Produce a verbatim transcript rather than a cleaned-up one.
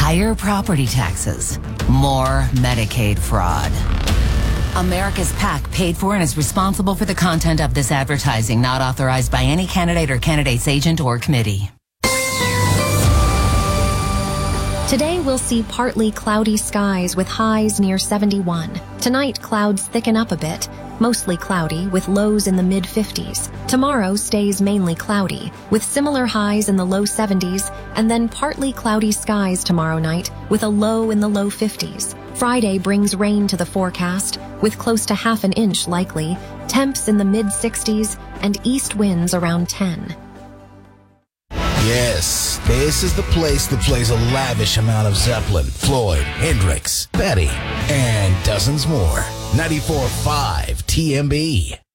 higher property taxes, more Medicaid fraud. America's PAC paid for and is responsible for the content of this advertising, not authorized by any candidate or candidate's agent or committee. Today we'll see partly cloudy skies with highs near seventy-one. Tonight, clouds thicken up a bit, mostly cloudy with lows in the mid fifties. Tomorrow stays mainly cloudy, with similar highs in the low seventies, and then partly cloudy skies tomorrow night with a low in the low fifties. Friday brings rain to the forecast, with close to half an inch likely, temps in the mid sixties, and east winds around ten. Yes, this is the place that plays a lavish amount of Zeppelin, Floyd, Hendrix, Betty, and dozens more. ninety-four point five T M B.